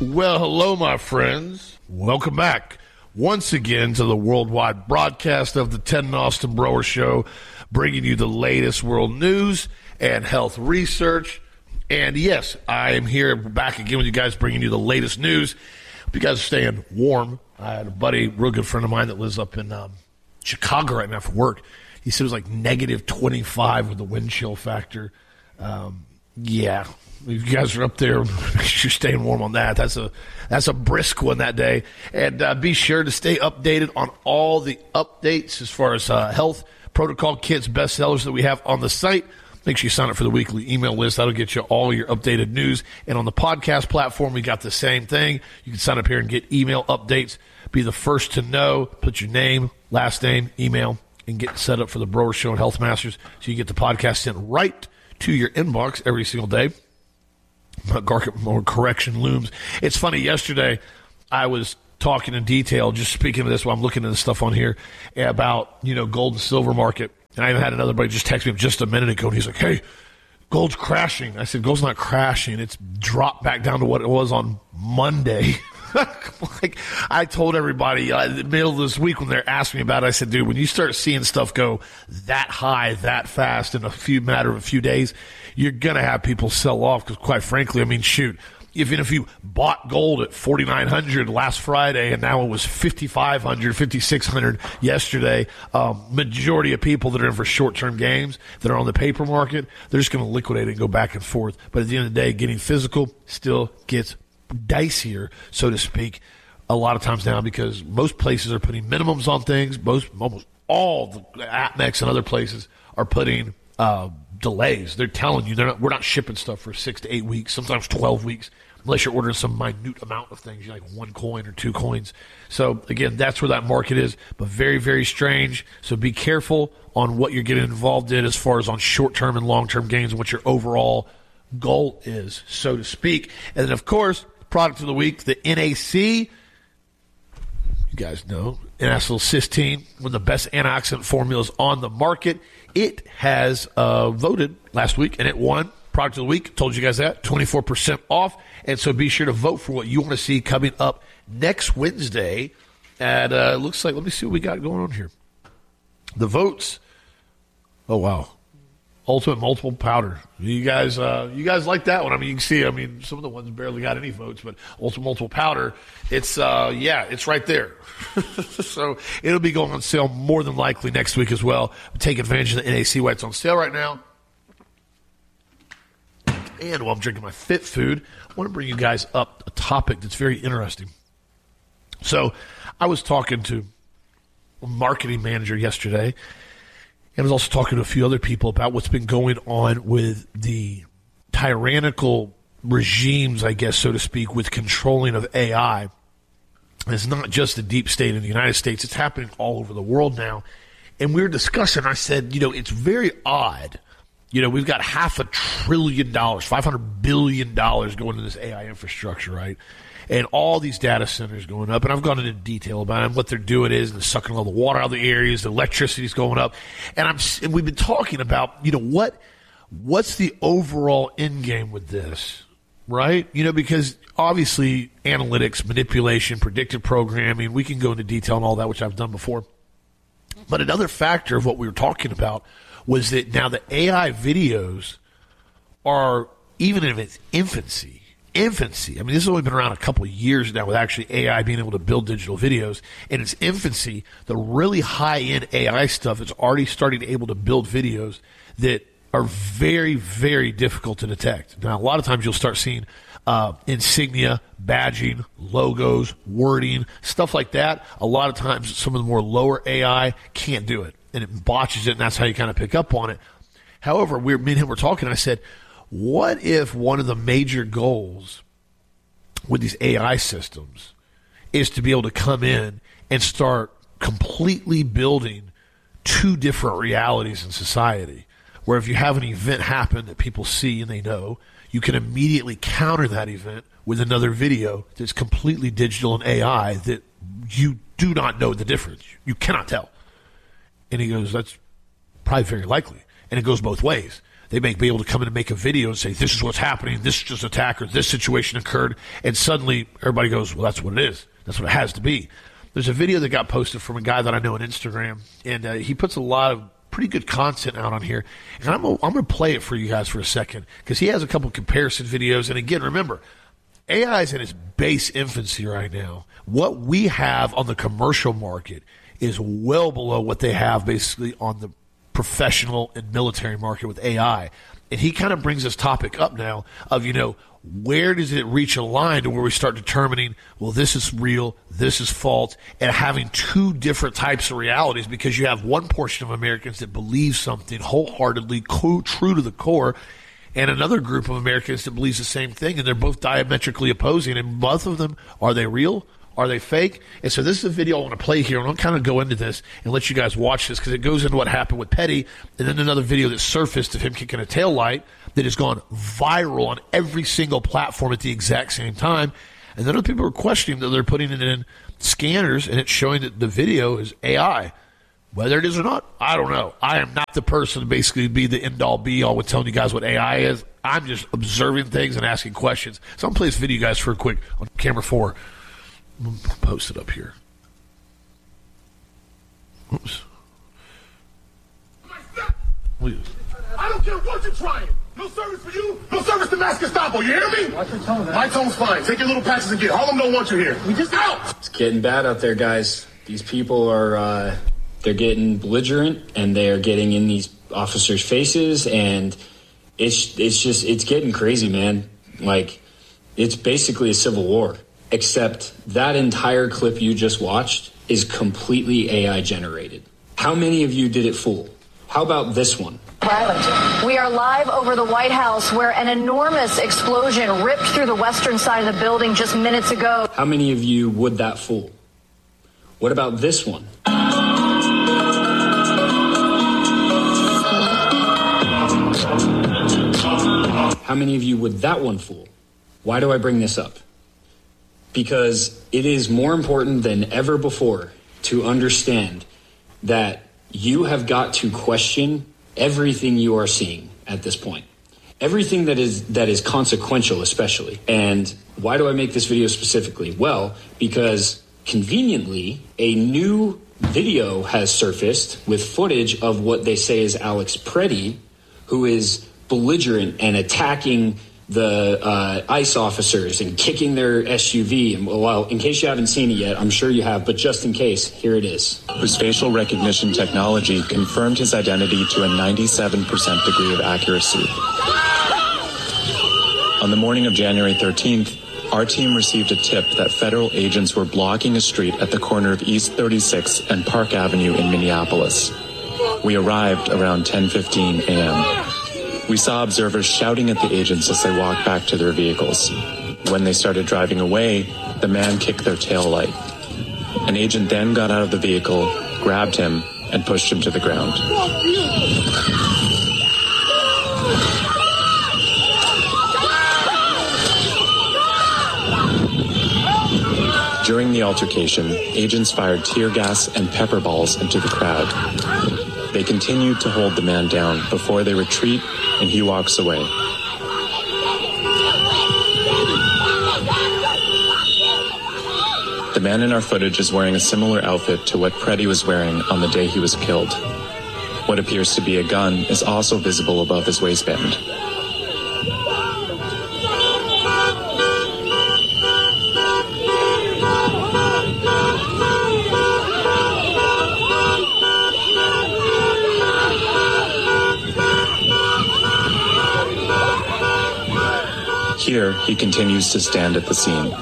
Well, hello, my friends. Welcome back once again to the worldwide broadcast of the Ted and Austin Broer Show, bringing you the latest world news and health research. And yes, I am here back again with you guys, bringing you the latest news. Hope you guys are staying warm. I had a buddy, real good friend of mine that lives up in Chicago right now for work. He said it was like negative 25 with the wind chill factor. Yeah. If you guys are up there, you're staying warm on that. That's a brisk one that day. And be sure to stay updated on all the updates as far as health protocol kits, bestsellers that we have on the site. Make sure you sign up for the weekly email list. That'll get you all your updated news. And on the podcast platform, we got the same thing. You can sign up here and get email updates. Be the first to know. Put your name, last name, email, and get set up for the Broer Show and Health Masters so you get the podcast sent right to your inbox every single day. More correction looms. It's funny, yesterday I was talking in detail, just speaking of this while I'm looking at the stuff on here, about, gold and silver market. And I even had another buddy just text me just a minute ago, and he's like, hey, gold's crashing. I said, gold's not crashing. It's dropped back down to what it was on Monday. Like I told everybody in the middle of this week when they're asking me about it, I said, dude, when you start seeing stuff go that high, that fast in a matter of a few days, you're going to have people sell off because, quite frankly, I mean, shoot, even if you bought gold at $4,900 last Friday and now it was $5,500, $5,600 yesterday, majority of people that are in for short-term gains that are on the paper market, they're just going to liquidate it and go back and forth. But at the end of the day, getting physical still gets dicier, so to speak, a lot of times now because most places are putting minimums on things. Almost all the APMEX and other places are putting delays. They're telling you we're not shipping stuff for 6 to 8 weeks, sometimes 12 weeks, unless you're ordering some minute amount of things, like 1 coin or 2 coins. So again, that's where that market is, but very, very strange. So be careful on what you're getting involved in as far as on short-term and long-term gains and what your overall goal is, so to speak. And then, of course, product of the week, the NAC. You guys know, N-acetylcysteine, one of the best antioxidant formulas on the market. It has voted last week, and it won product of the week. Told you guys that, 24% off. And so be sure to vote for what you want to see coming up next Wednesday. And it looks like, let me see what we got going on here. The votes. Oh, wow. Ultimate multiple powder. You guys like that one? I mean, you can see, some of the ones barely got any votes, but ultimate multiple powder, it's right there. So it'll be going on sale more than likely next week as well. Take advantage of the NAC while it's on sale right now. And while I'm drinking my Fit Food, I want to bring you guys up a topic that's very interesting. So I was talking to a marketing manager yesterday, and I was also talking to a few other people about what's been going on with the tyrannical regimes, I guess, so to speak, with controlling of AI. And it's not just the deep state in the United States. It's happening all over the world now. And we were discussing, I said, it's very odd. We've got $500 billion, $500 billion going into this AI infrastructure, right? And all these data centers going up, and I've gone into detail about it, what they're doing is they're sucking all the water out of the areas, the electricity's going up, and we've been talking about, what's the overall end game with this, right? Because obviously analytics, manipulation, predictive programming, we can go into detail on all that, which I've done before. But another factor of what we were talking about was that now the AI videos are even in its infancy. I mean, this has only been around a couple of years now with actually AI being able to build digital videos. In its infancy, the really high-end AI stuff is already starting to able to build videos that are very, very difficult to detect. Now, a lot of times you'll start seeing insignia, badging, logos, wording, stuff like that. A lot of times some of the more lower AI can't do it, and it botches it, and that's how you kind of pick up on it. However, me and him were talking, and I said, what if one of the major goals with these AI systems is to be able to come in and start completely building 2 different realities in society, where if you have an event happen that people see and they know, you can immediately counter that event with another video that's completely digital and AI that you do not know the difference. You cannot tell. And he goes, that's probably very likely. And it goes both ways. They may be able to come in and make a video and say, this is what's happening, this is just an attack, or this situation occurred, and suddenly everybody goes, well, that's what it is. That's what it has to be. There's a video that got posted from a guy that I know on Instagram, and he puts a lot of pretty good content out on here. And I'm going to play it for you guys for a second, because he has a couple comparison videos. And again, remember, AI is in its base infancy right now. What we have on the commercial market is well below what they have basically on the professional and military market with AI. And he kind of brings this topic up now of, where does it reach a line to where we start determining, well, this is real, this is false, and having two different types of realities, because you have one portion of Americans that believe something wholeheartedly, true to the core, and another group of Americans that believes the same thing, and they're both diametrically opposing, and both of them, are they real? Are they fake? And so this is a video I want to play here, and I'll kind of go into this and let you guys watch this, because it goes into what happened with Petty, and then another video that surfaced of him kicking a taillight that has gone viral on every single platform at the exact same time. And then other people are questioning that they're putting it in scanners, and it's showing that the video is AI. Whether it is or not, I don't know. I am not the person to basically be the end-all, be-all with telling you guys what AI is. I'm just observing things and asking questions. So I'm going to play this video, guys, for a quick on camera 4. I'm going to post it up here. Oops. I don't care what you're trying. No service for you, no service to Mass Gestapo. You hear me? Watch your tone, man. My tone's fine. Take your little patches and get. Harlem don't want you here. We just out. It's getting bad out there, guys. These people are, they're getting belligerent, and they're getting in these officers' faces, and it's getting crazy, man. Like, it's basically a civil war. Except that entire clip you just watched is completely AI generated. How many of you did it fool? How about this one? We are live over the White House, where an enormous explosion ripped through the western side of the building just minutes ago. How many of you would that fool? What about this one? How many of you would that one fool? Why do I bring this up? Because it is more important than ever before to understand that you have got to question everything you are seeing at this point. Everything that is consequential, especially. And why do I make this video specifically? Well, because conveniently, a new video has surfaced with footage of what they say is Alex Preddy, who is belligerent and attacking the ICE officers and kicking their SUV. And well, in case you haven't seen it yet, I'm sure you have, but just in case, here it is. Whose facial recognition technology confirmed his identity to a 97% degree of accuracy. On the morning of January 13th, our team received a tip that federal agents were blocking a street at the corner of East 36th and Park Avenue in Minneapolis. We arrived around 10:15 a.m. We saw observers shouting at the agents as they walked back to their vehicles. When they started driving away, the man kicked their tail light. An agent then got out of the vehicle, grabbed him, and pushed him to the ground. During the altercation, agents fired tear gas and pepper balls into the crowd. They continued to hold the man down before they retreat, and he walks away. The man in our footage is wearing a similar outfit to what Preddy was wearing on the day he was killed. What appears to be a gun is also visible above his waistband. Here, he continues to stand at the scene.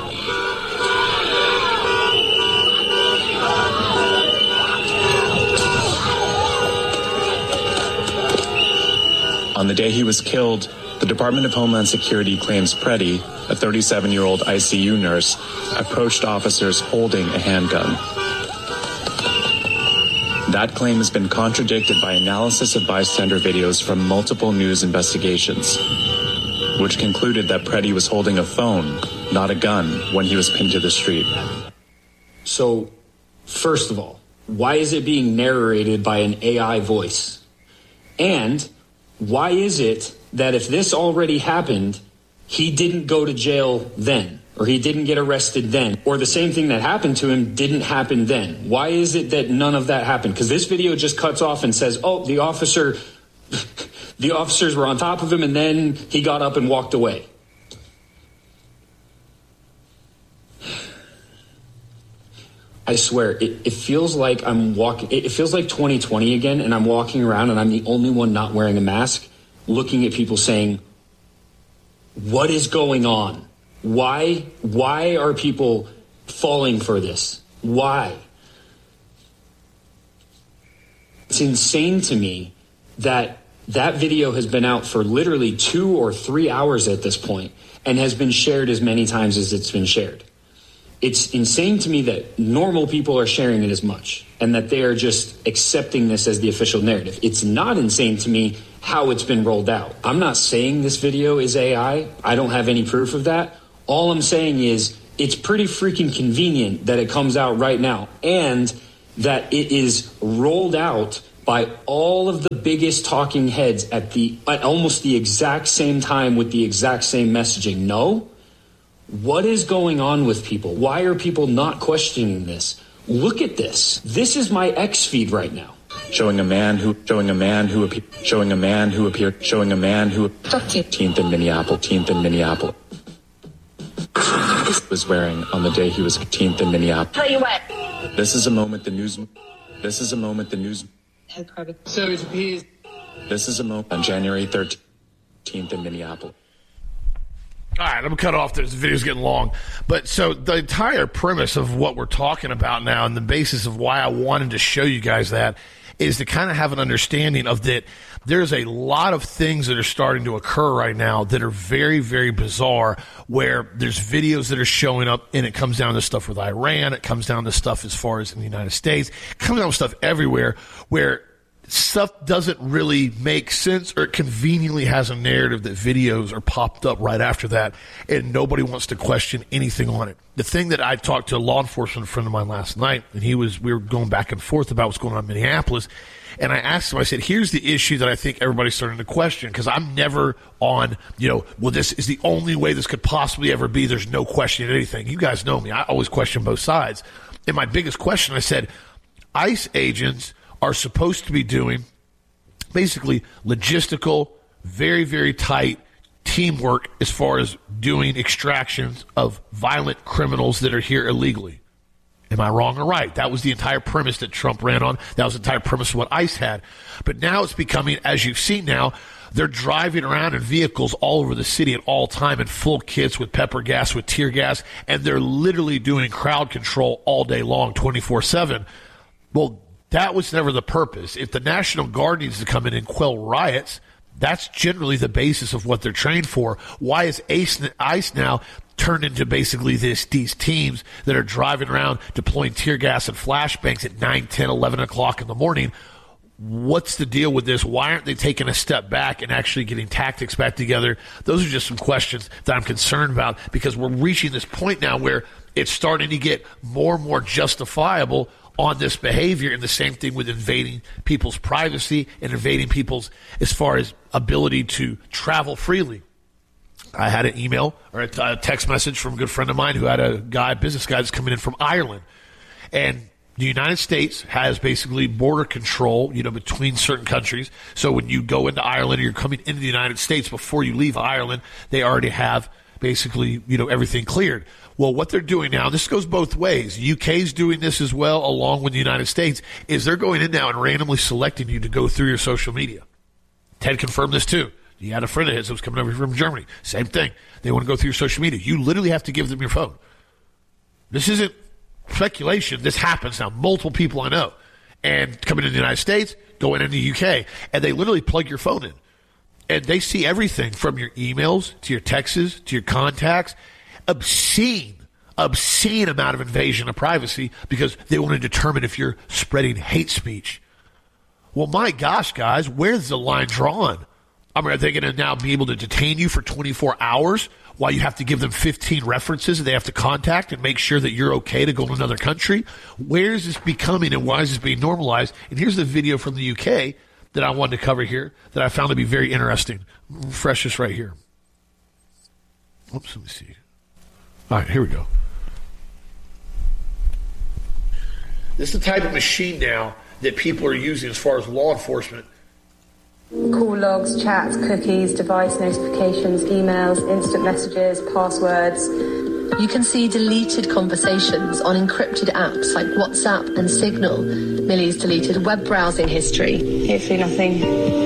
On the day he was killed, the Department of Homeland Security claims Preddy, a 37-year-old ICU nurse, approached officers holding a handgun. That claim has been contradicted by analysis of bystander videos from multiple news investigations, which concluded that Preddy was holding a phone, not a gun, when he was pinned to the street. So, first of all, why is it being narrated by an AI voice? And why is it that if this already happened, he didn't go to jail then, or he didn't get arrested then, or the same thing that happened to him didn't happen then? Why is it that none of that happened? Because this video just cuts off and says, oh, the officers were on top of him, and then he got up and walked away. I swear, it feels like I'm walking. It feels like 2020 again, and I'm walking around, and I'm the only one not wearing a mask, looking at people saying, "What is going on? Why are people falling for this? Why?" It's insane to me that video has been out for literally 2 or 3 hours at this point, and has been shared as many times as it's been shared. It's insane to me that normal people are sharing it as much, and that they are just accepting this as the official narrative. It's not insane to me how it's been rolled out. I'm not saying this video is AI. I don't have any proof of that. All I'm saying is it's pretty freaking convenient that it comes out right now, and that it is rolled out by all of the biggest talking heads at almost the exact same time with the exact same messaging. No? What is going on with people? Why are people not questioning this? Look at this. This is my X feed right now. Showing a man who appeared 18th in Minneapolis. Was wearing on the day he was 18th in Minneapolis. Tell you what. This is a moment the news. So it appears. This is a moment on January 13th in Minneapolis. All right, I'm going to cut off. This video's getting long. But so the entire premise of what we're talking about now, and the basis of why I wanted to show you guys that, is to kind of have an understanding of that there's a lot of things that are starting to occur right now that are very, very bizarre, where there's videos that are showing up, and it comes down to stuff with Iran, it comes down to stuff as far as in the United States, it comes down to stuff everywhere where stuff doesn't really make sense, or it conveniently has a narrative that videos are popped up right after that, and nobody wants to question anything on it. The thing that I talked to a law enforcement friend of mine last night, and we were going back and forth about what's going on in Minneapolis, and I asked him, I said, here's the issue that I think everybody's starting to question, because I'm never on, well, this is the only way this could possibly ever be. There's no question in anything. You guys know me. I always question both sides. And my biggest question, I said, ICE agents are supposed to be doing basically logistical, very, very tight teamwork as far as doing extractions of violent criminals that are here illegally. Am I wrong or right? That was the entire premise that Trump ran on. That was the entire premise of what ICE had. But now it's becoming, as you've seen now, they're driving around in vehicles all over the city at all time in full kits with pepper gas, with tear gas, and they're literally doing crowd control all day long, 24/7. Well, that was never the purpose. If the National Guard needs to come in and quell riots, that's generally the basis of what they're trained for. Why is ICE now turned into basically these teams that are driving around deploying tear gas and flashbangs at 9, 10, 11 o'clock in the morning? What's the deal with this? Why aren't they taking a step back and actually getting tactics back together? Those are just some questions that I'm concerned about, because we're reaching this point now where it's starting to get more and more justifiable on this behavior, and the same thing with invading people's privacy and invading people's, as far as ability to travel freely. I had an email or a text message from a good friend of mine who had a business guy that's coming in from Ireland. And the United States has basically border control, between certain countries. So when you go into Ireland or you're coming into the United States, before you leave Ireland, they already have basically, everything cleared. Well, what they're doing now, this goes both ways. The UK's doing this as well, along with the United States, is they're going in now and randomly selecting you to go through your social media. Ted confirmed this too. He had a friend of his that was coming over from Germany. Same thing. They want to go through your social media. You literally have to give them your phone. This isn't speculation. This happens now. Multiple people I know. And coming into the United States, going into the UK. And they literally plug your phone in. And they see everything from your emails to your texts to your contacts. Obscene amount of invasion of privacy, because they want to determine if you're spreading hate speech. Well, my gosh, guys, where's the line drawn? I mean, are they going to now be able to detain you for 24 hours while you have to give them 15 references that they have to contact and make sure that you're okay to go to another country? Where is this becoming, and why is this being normalized? And here's the video from the UK that I wanted to cover here that I found to be very interesting. Refresh this right here. Oops, let me see. All right, here we go. This is the type of machine now that people are using as far as law enforcement. Call logs, chats, cookies, device notifications, emails, instant messages, passwords. You can see deleted conversations on encrypted apps like WhatsApp and Signal. Millie's deleted web browsing history. Hopefully nothing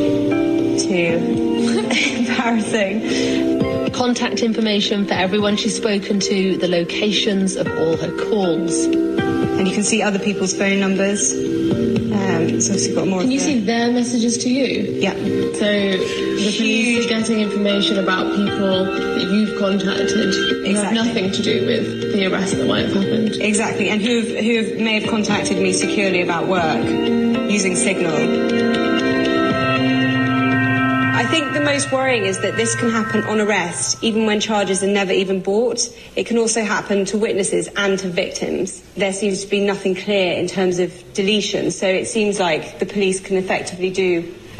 too embarrassing. Contact information for everyone she's spoken to, the locations of all her calls. And you can see other people's phone numbers. So obviously got more. Can you see their messages to you? Yeah. So the police are getting information about people that you've contacted who have nothing to do with the arrest that might have happened. Exactly, and who may have contacted me securely about work using Signal. I think the most worrying is that this can happen on arrest, even when charges are never even brought. It can also happen to witnesses and to victims. There seems to be nothing clear in terms of deletion, so it seems like the police can effectively do